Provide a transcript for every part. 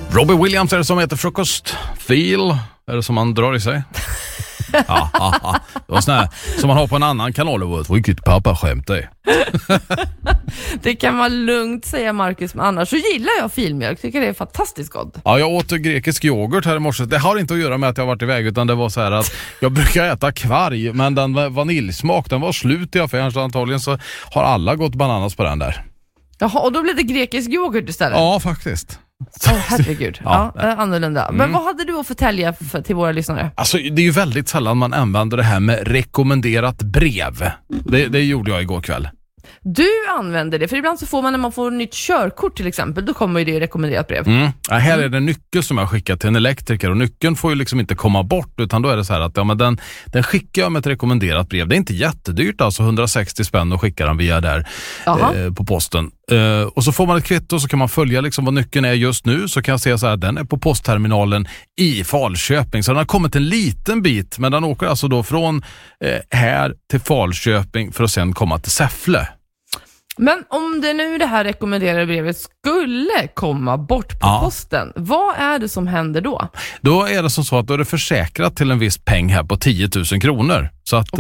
Robbie Williams är det som heter frukost. Feel är det som man drar i sig. Ja. Det var sån här som man har på en annan kanal. Vilket pappaskämt det är. Det kan man lugnt säga, Marcus, men annars så gillar jag filmjölk. Tycker det är fantastiskt gott. Ja, jag åt grekisk yoghurt här i morse. Det har inte att göra med att jag har varit iväg, utan det var så här att jag brukar äta kvarg, men den vaniljsmak, den var slut i affären, så antagligen så har alla gått bananas på den där. Jaha, och då blev det grekisk yoghurt istället? Ja, faktiskt. Herregud, annorlunda. Men vad hade du att förtälja till våra lyssnare? Alltså, det är ju väldigt sällan man använder det här med rekommenderat brev. Det gjorde jag igår kväll. Du använder det, för ibland så får man, när man får nytt körkort till exempel, då kommer ju det rekommenderat brev. Ja, här är det en nyckel som jag skickar till en elektriker, och nyckeln får ju liksom inte komma bort, utan då är det så här att den skickar jag med ett rekommenderat brev. Det är inte jättedyrt, alltså 160 spänn och skickar den via där på posten. Och så får man ett kvitto, så kan man följa liksom vad nyckeln är just nu, så kan jag se så här att den är på postterminalen i Falköping. Så den har kommit en liten bit, men den åker alltså då från här till Falköping för att sen komma till Säffle. Men om det här rekommenderade brevet skulle komma bort på posten, vad är det som händer då? Då är det som så att då är det försäkrat till en viss peng här på 10 000 kronor. Så att,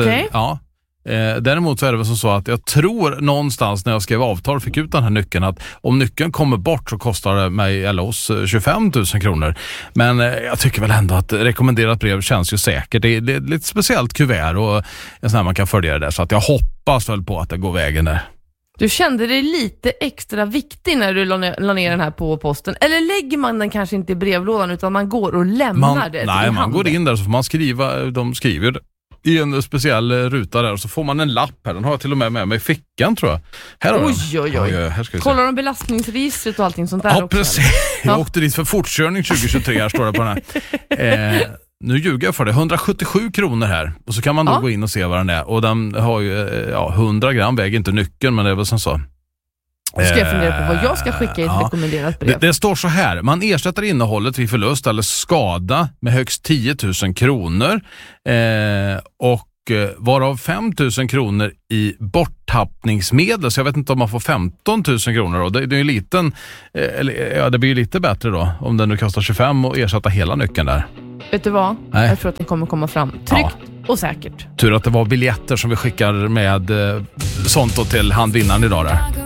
däremot så är det väl så att jag tror någonstans när jag skrev avtal, fick ut den här nyckeln, att om nyckeln kommer bort så kostar det mig eller oss 25 000 kronor. Men jag tycker väl ändå att rekommenderat brev känns ju säkert. Det är lite speciellt kuvert och en sån här man kan följa det där, så att jag hoppas väl på att det går vägen där. Du kände dig lite extra viktig när du la ner den här på posten? Eller lägger man den kanske inte i brevlådan, utan man går och lämnar det? Nej, man går in där, så får man skriva, de skriver i en speciell ruta där, och så får man en lapp här. Den har jag till och med mig i fickan, tror jag. Här har oj. Här ska vi se. Kollar de belastningsregistret och allting sånt där också? Precis. Jag åkte dit för fortkörning 2023, här står det på den här. Nu ljuger jag för det. 177 kronor här. Och så kan man då gå in och se vad den är. Och den har ju 100 gram, väger inte nyckeln, men det är väl som så. Ska jag fundera på vad jag ska skicka i ett rekommenderat brev? Det står så här: man ersätter innehållet vid förlust eller skada med högst 10 000 kronor. Och varav 5 000 kronor i borttappningsmedel. Så jag vet inte om man får 15 000 kronor då. Det är ju en liten, det blir ju lite bättre då om den nu kostar 25 och ersätta hela nyckeln där. Vet du vad? Nej. Jag tror att den kommer komma fram tryggt och säkert. Tur att det var biljetter som vi skickar med sånt då till handvinnaren idag där.